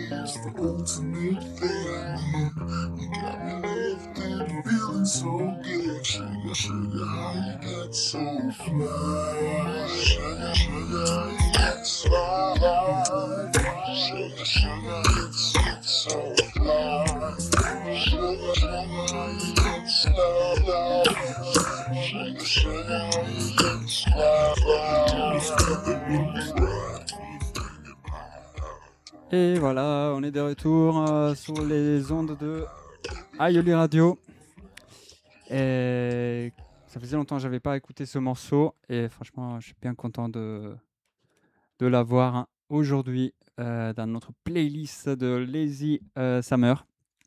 is the ultimate feeling. You got me lifted, feeling so good. Sugar, sugar, how you get so fly? Sugar, sugar, how you get so fly? Sugar, sugar, it's so fly. Sugar, sugar, how you get so fly? Sugar, sugar, how you get so fly? Et voilà, on est de retour sur les ondes de Aioli Radio. Et ça faisait longtemps que j'avais pas écouté ce morceau et franchement, je suis bien content de l'avoir aujourd'hui dans notre playlist de Lazy Summer.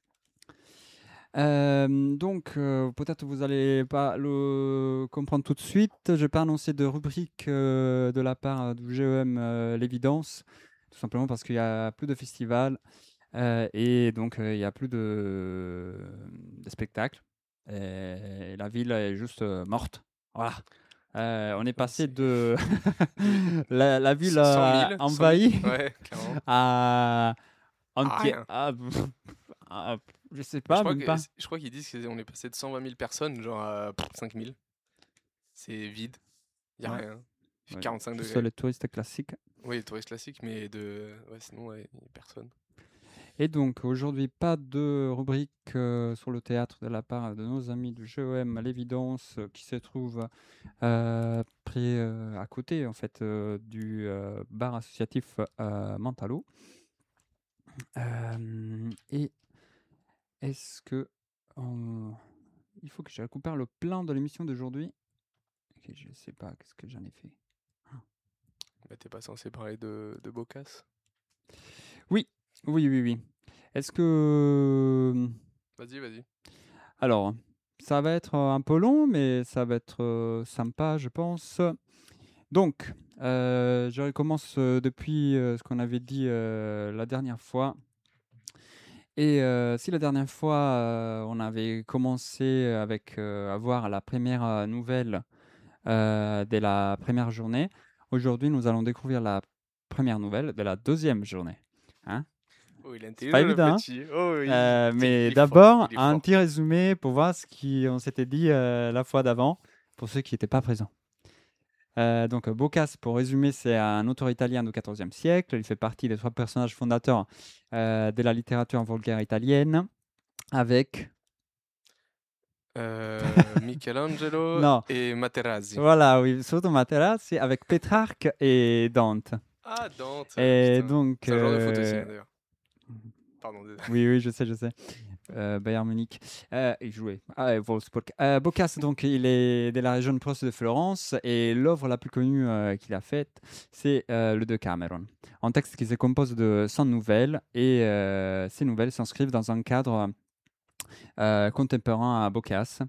Donc, peut-être vous n'allez pas le comprendre tout de suite. Je vais pas annoncer de rubrique de la part du GEM L'Évidence, tout simplement parce qu'il y a plus de festivals et donc il y a plus de spectacles. Et la ville est juste morte. Voilà. On est passé de la ville 100 000, envahie ouais, clairement. à Rien. je sais pas, même pas. Je crois qu'ils disent qu'on est passé de 120 000 personnes, genre à 5 000. C'est vide. Il n'y a Ouais. rien. Il fait Ouais, 45 juste degrés. les touristes classiques. Oui, les touristes classiques, mais ouais, sinon, ouais, il n'y a personne. Et donc aujourd'hui, pas de rubrique sur le théâtre de la part de nos amis du GEM L'Évidence qui se trouve près à côté en fait du bar associatif Mentalo. Et est-ce que il faut que je récupère le plan de l'émission d'aujourd'hui? Ok, je sais pas, qu'est-ce que j'en ai fait? Bah, t'es pas censé parler de Bocas? Oui. Est-ce que Vas-y. alors, ça va être un peu long, mais ça va être sympa, je pense. Donc, je recommence depuis ce qu'on avait dit la dernière fois. Et si la dernière fois, on avait commencé avec à voir la première nouvelle de la première journée, aujourd'hui, nous allons découvrir la première nouvelle de la deuxième journée. Hein? Oh, il est C'est pas intelligent, le évident, hein? petit. Oh, oui. Mais Il est fort, d'abord, il est un fort. petit résumé pour voir ce qu'on s'était dit la fois d'avant, pour ceux qui n'étaient pas présents. Donc, Boccace, pour résumer, c'est un auteur italien du XIVe siècle. Il fait partie des 3 personnages fondateurs de la littérature vulgaire italienne, avec... Michelangelo Non, et Materazzi. voilà, oui, surtout Materazzi, avec Pétrarque et Dante. Ah, Dante, Et putain. donc... C'est un joueur de foot aussi, hein, d'ailleurs. Pardon, désolé. Oui, je sais. Bayern Munich. Il jouait à Wolfsburg. Boccace, donc, il est de la région proche de Florence et l'œuvre la plus connue qu'il a faite, c'est le Decameron. Un texte qui se compose de 100 nouvelles et ces nouvelles s'inscrivent dans un cadre contemporain à Boccace.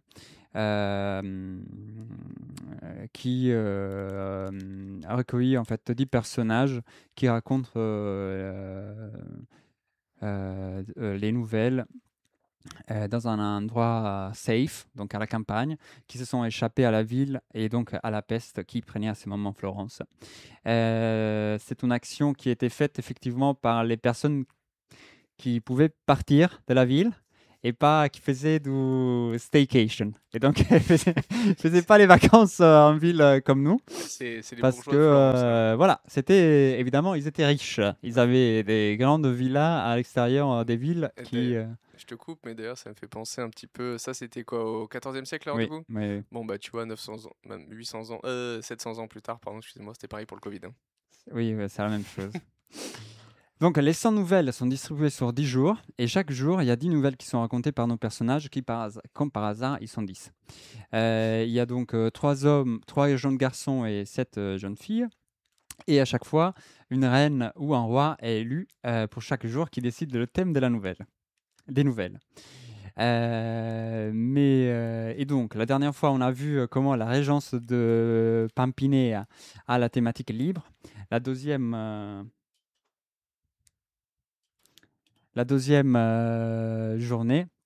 Qui a recueilli en fait 10 personnages qui racontent les nouvelles dans un endroit safe, donc à la campagne, qui se sont échappés à la ville et donc à la peste qui prenait à ce moment Florence. C'est une action qui était faite effectivement par les personnes qui pouvaient partir de la ville et pas qui faisaient du staycation. Et donc, faisaient pas les vacances en ville comme nous. C'est les Parce bourgeois de Florence. que, voilà, c'était évidemment, ils étaient riches. Ils avaient des grandes villas à l'extérieur des villes Et qui. Je te coupe, mais d'ailleurs, ça me fait penser un petit peu. Ça, c'était quoi, au XIVe siècle, alors, Oui, du coup? oui. Bon, bah, tu vois, 900 ans, même 800 ans, 700 ans plus tard, pardon, excusez-moi, c'était pareil pour le Covid. Hein. Oui, ouais, c'est la même chose. Donc, les 100 nouvelles sont distribuées sur 10 jours, et chaque jour, il y a 10 nouvelles qui sont racontées par nos personnages, qui, comme par hasard, ils sont 10. Il y a donc 3 hommes, 3 jeunes garçons et 7 jeunes filles. Et à chaque fois, une reine ou un roi est élu pour chaque jour qui décide le thème de la nouvelle, des nouvelles. Et donc, la dernière fois, on a vu comment la régence de Pampinea a la thématique libre. La deuxième journée,